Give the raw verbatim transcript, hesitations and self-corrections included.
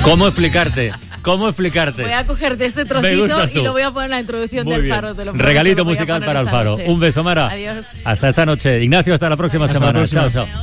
¿Cómo explicarte? ¿Cómo explicarte? Voy a cogerte este trocito y lo voy a poner en la introducción Muy del bien. Faro. Te lo Regalito musical para el Faro. noche. Un beso, Mara. Adiós. Hasta esta noche. Ignacio, hasta la próxima Hasta semana. la próxima. Chao, chao.